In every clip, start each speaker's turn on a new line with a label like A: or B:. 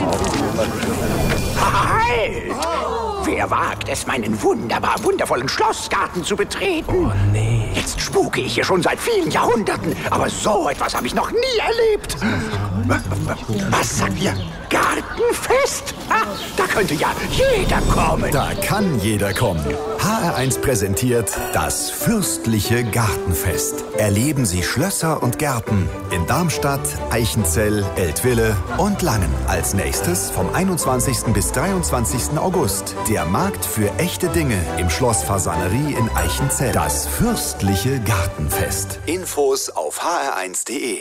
A: Halt! Wer wagt es, meinen wundervollen Schlossgarten zu betreten?
B: Oh nee.
A: Jetzt spuke ich hier schon seit vielen Jahrhunderten, aber so etwas habe ich noch nie erlebt. Was sagt ihr? Gartenfest? Da könnte ja jeder kommen.
C: Da kann jeder kommen. HR1 präsentiert das fürstliche Gartenfest. Erleben Sie Schlösser und Gärten in Darmstadt, Eichenzell, Eltville und Langen. Als nächstes vom 21. bis 23. August der Markt für echte Dinge im Schloss Fasanerie in Eichenzell. Das fürstliche Gartenfest. Infos auf hr1.de.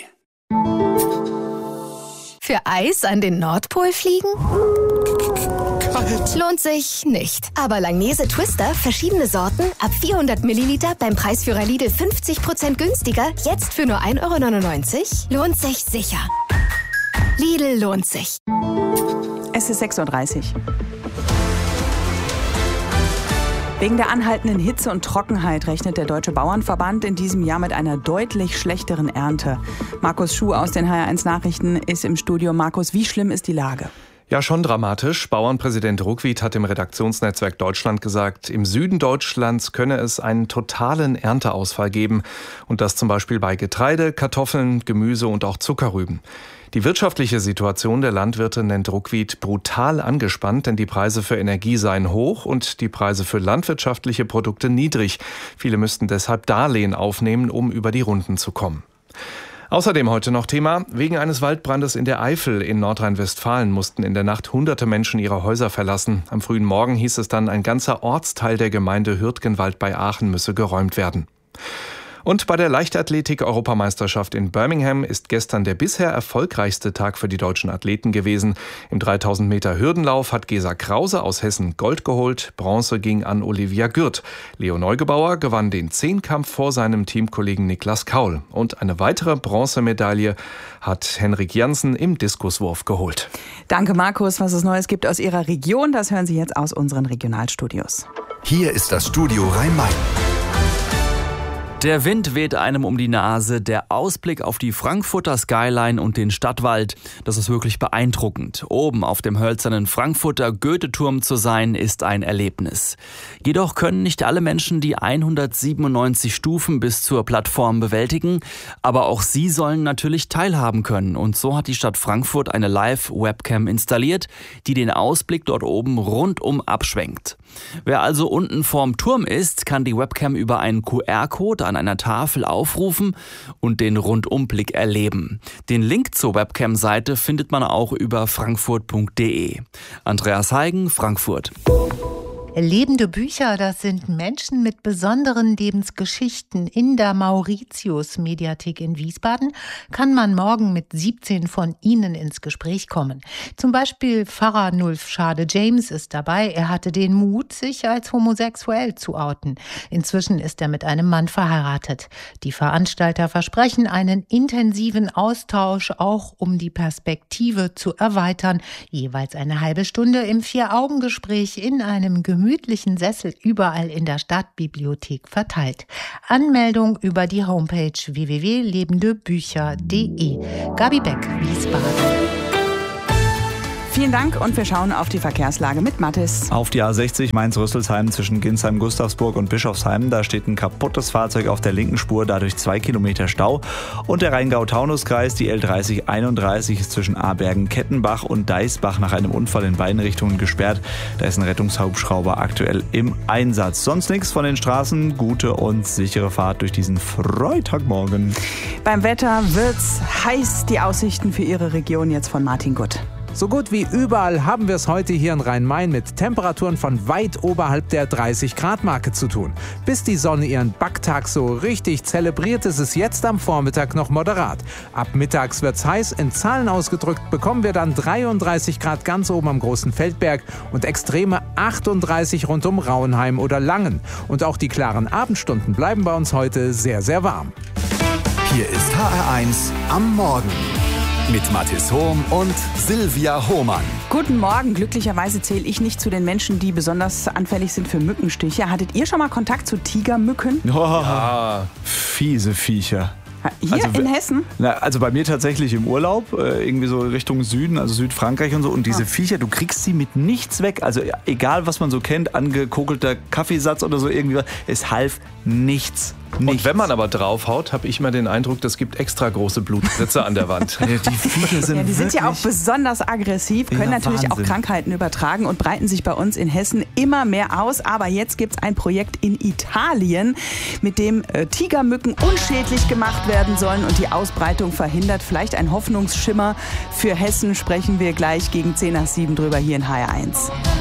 D: Für Eis an den Nordpol fliegen?
C: Kalt.
D: Lohnt sich nicht. Aber Langnese Twister, verschiedene Sorten, ab 400 Milliliter beim Preisführer Lidl 50% günstiger, jetzt für nur 1,99 €, lohnt sich sicher. Lidl lohnt sich.
E: Es ist 6:30 Uhr. Wegen der anhaltenden Hitze und Trockenheit rechnet der Deutsche Bauernverband in diesem Jahr mit einer deutlich schlechteren Ernte. Markus Schuh aus den HR1 Nachrichten ist im Studio. Markus, wie schlimm ist die Lage?
B: Ja, schon dramatisch. Bauernpräsident Ruckwied hat im Redaktionsnetzwerk Deutschland gesagt, im Süden Deutschlands könne es einen totalen Ernteausfall geben. Und das zum Beispiel bei Getreide, Kartoffeln, Gemüse und auch Zuckerrüben. Die wirtschaftliche Situation der Landwirte nennt Ruckwied brutal angespannt, denn die Preise für Energie seien hoch und die Preise für landwirtschaftliche Produkte niedrig. Viele müssten deshalb Darlehen aufnehmen, um über die Runden zu kommen. Außerdem heute noch Thema: Wegen eines Waldbrandes in der Eifel in Nordrhein-Westfalen mussten in der Nacht hunderte Menschen ihre Häuser verlassen. Am frühen Morgen hieß es dann, ein ganzer Ortsteil der Gemeinde Hürtgenwald bei Aachen müsse geräumt werden. Und bei der Leichtathletik-Europameisterschaft in Birmingham ist gestern der bisher erfolgreichste Tag für die deutschen Athleten gewesen. Im 3000 Meter Hürdenlauf hat Gesa Krause aus Hessen Gold geholt. Bronze ging an Olivia Gürt. Leo Neugebauer gewann den Zehnkampf vor seinem Teamkollegen Niklas Kaul. Und eine weitere Bronzemedaille hat Henrik Jansen im Diskuswurf geholt.
E: Danke, Markus. Was es Neues gibt aus Ihrer Region, das hören Sie jetzt aus unseren Regionalstudios.
C: Hier ist das Studio Rhein-Main.
F: Der Wind weht einem um die Nase, der Ausblick auf die Frankfurter Skyline und den Stadtwald, das ist wirklich beeindruckend. Oben auf dem hölzernen Frankfurter Goethe-Turm zu sein, ist ein Erlebnis. Jedoch können nicht alle Menschen die 197 Stufen bis zur Plattform bewältigen, aber auch sie sollen natürlich teilhaben können. Und so hat die Stadt Frankfurt eine Live-Webcam installiert, die den Ausblick dort oben rundum abschwenkt. Wer also unten vorm Turm ist, kann die Webcam über einen QR-Code an einer Tafel aufrufen und den Rundumblick erleben. Den Link zur Webcam-Seite findet man auch über frankfurt.de. Andreas Heigen, Frankfurt.
G: Lebende Bücher, das sind Menschen mit besonderen Lebensgeschichten. In der Mauritius-Mediathek in Wiesbaden kann man morgen mit 17 von ihnen ins Gespräch kommen. Zum Beispiel Pfarrer Nulf Schade-James ist dabei. Er hatte den Mut, sich als homosexuell zu outen. Inzwischen ist er mit einem Mann verheiratet. Die Veranstalter versprechen einen intensiven Austausch, auch um die Perspektive zu erweitern. Jeweils eine halbe Stunde im 4-Augen-Gespräch in einem gemütlichen Sessel überall in der Stadtbibliothek verteilt. Anmeldung über die Homepage www.lebendebücher.de. Gabi Beck, Wiesbaden.
E: Vielen Dank und wir schauen auf die Verkehrslage mit Mathis.
H: Auf die A60 Mainz-Rüsselsheim zwischen Ginsheim-Gustavsburg und Bischofsheim. Da steht ein kaputtes Fahrzeug auf der linken Spur, dadurch 2 Kilometer Stau. Und der Rheingau-Taunus-Kreis, die L30 31 ist zwischen Abergen-Kettenbach und Deisbach nach einem Unfall in beiden Richtungen gesperrt. Da ist ein Rettungshubschrauber aktuell im Einsatz. Sonst nichts von den Straßen. Gute und sichere Fahrt durch diesen Freitagmorgen.
E: Beim Wetter wird's heiß. Die Aussichten für Ihre Region jetzt von Martin Gutt.
I: So gut wie überall haben wir es heute hier in Rhein-Main mit Temperaturen von weit oberhalb der 30-Grad-Marke zu tun. Bis die Sonne ihren Backtag so richtig zelebriert, ist es jetzt am Vormittag noch moderat. Ab mittags wird's heiß. In Zahlen ausgedrückt bekommen wir dann 33 Grad ganz oben am Großen Feldberg und extreme 38 rund um Rauenheim oder Langen. Und auch die klaren Abendstunden bleiben bei uns heute sehr, sehr warm.
C: Hier ist HR1 am Morgen. Mit Mathis Hohm und Silvia Hohmann.
E: Guten Morgen. Glücklicherweise zähle ich nicht zu den Menschen, die besonders anfällig sind für Mückenstiche. Hattet ihr schon mal Kontakt zu Tigermücken?
H: Oh, ja. Fiese Viecher.
E: Hier in Hessen?
H: Also bei mir tatsächlich im Urlaub, irgendwie so Richtung Süden, also Südfrankreich und so. Und diese Viecher, du kriegst sie mit nichts weg. Also egal, was man so kennt, angekokelter Kaffeesatz oder so irgendwie, es half nichts.
B: Und wenn man aber draufhaut, habe ich mal den Eindruck, das gibt extra große Blutspritze an der Wand.
H: Die Viecher sind
E: die sind ja auch besonders aggressiv, können natürlich auch Krankheiten übertragen und breiten sich bei uns in Hessen immer mehr aus. Aber jetzt gibt es ein Projekt in Italien, mit dem Tigermücken unschädlich gemacht werden sollen und die Ausbreitung verhindert. Vielleicht ein Hoffnungsschimmer für Hessen, sprechen wir gleich gegen 6:10 drüber hier in HR1.